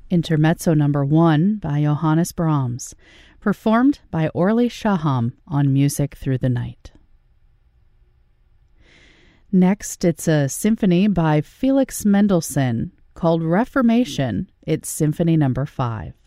Intermezzo Number 1 by Johannes Brahms, performed by Orly Shaham on Music Through the Night. Next, it's a symphony by Felix Mendelssohn called Reformation. It's Symphony Number 5.